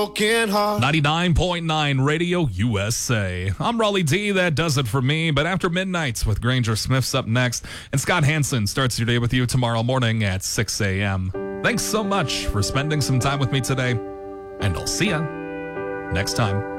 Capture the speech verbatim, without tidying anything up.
broken heart. ninety-nine point nine Radio U S A. I'm Raleigh D. That does it for me. But after midnights with Granger Smith's up next, and Scott Hansen starts your day with you tomorrow morning at six a.m. Thanks so much for spending some time with me today, and I'll see ya next time.